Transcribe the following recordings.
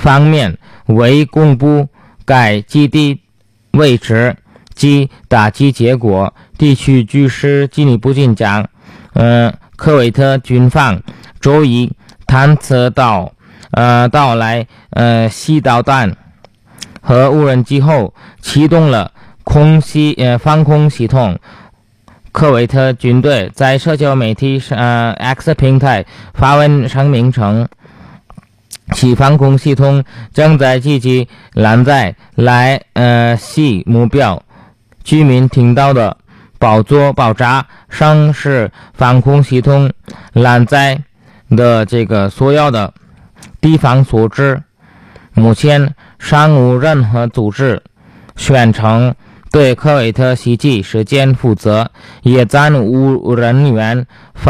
方面为公布该基地位置及打击结果。地区局势进一步进展。科威特军方周一探测到来细导弹和无人机后，启动了防空系统。科威特军队在社交媒体X 平台发文声明称，其防空系统正在积极拦截袭目标。居民听到的爆炸声是防空系统拦截的所有的地方所致。目前尚无任何组织宣称对科威特袭击事件负责，也暂无人员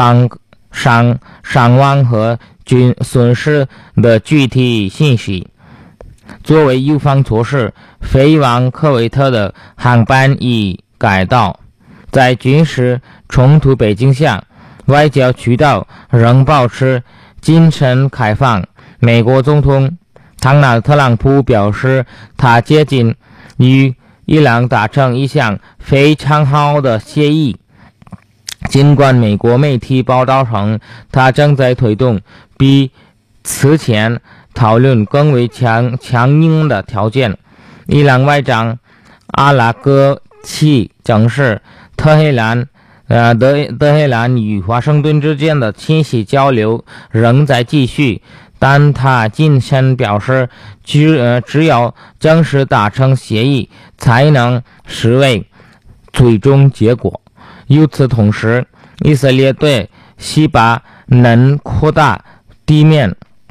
伤亡和损失的具体信息。作为预防措施，飞往科威特的航班已改道。在军事冲突背景下，外交渠道仍保持谨慎开放。美国总统特朗普表示，他接近与伊朗达成一项非常好的协议。尽管美国媒体报道称他正在推动比此前讨论更为强硬的条件，伊朗外长阿拉戈齐证实，德黑兰与华盛顿之间的信息交流仍在继续，但他谨慎表示，只有正式达成协议才能视为最终结果。与此同时，以色列对西巴嫩扩大地面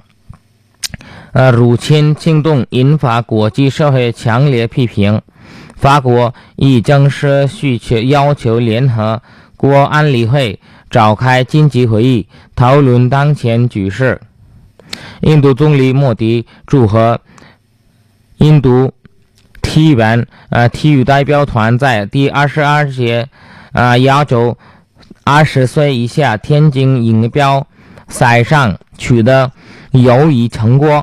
入侵行动引发国际社会强烈批评。法国已正式要求联合国安理会召开紧急会议，讨论当前局势。印度总理莫迪祝贺印度体育代表团在第22届亚洲20岁以下田径锦标赛上取得优异成果，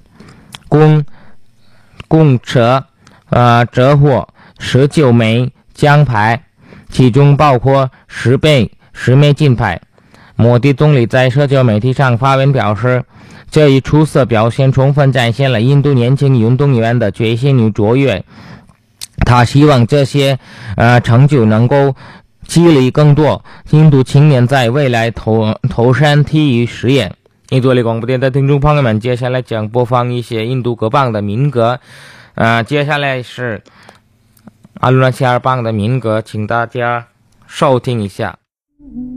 共折获19枚奖牌，其中包括10枚金牌。莫迪总理在社交媒体上发文表示，这一出色表现充分展现了印度年轻运动员的决心与卓越。他希望这些成就能够激励更多印度青年在未来投身体育事业。印度广播电台听众朋友们，接下来将播放一些印度各邦的民歌。接下来是阿鲁纳奇尔邦的民歌，请大家收听一下。